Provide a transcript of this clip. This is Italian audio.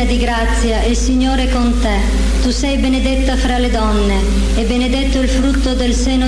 piena di grazia, il Signore è con te. Tu sei benedetta fra le donne, e benedetto il frutto del seno